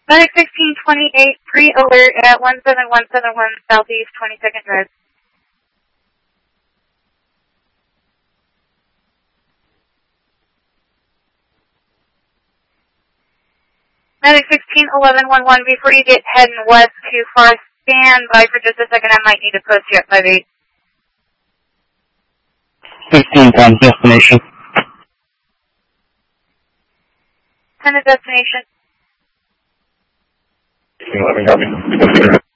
Medic 1628, pre-alert at 17171 Southeast 22nd Drive. Medic 161111, before you get heading west too far, stand by for just a second. I might need to post you at 58. 15 times destination. 10 to destination. 11, copy.